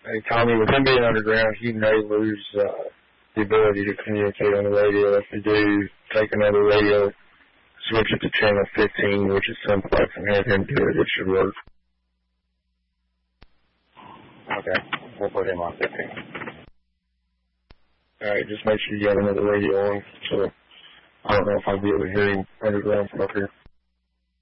Hey, Tommy, with him being underground, he may lose the ability to communicate on the radio. If you do, take another radio, switch it to channel 15, which is simplex, and have him do it. It should work. Okay, we'll put him on 15. Alright, just make sure you have another radio on, so I don't know if I'll be able to hear him underground from up here.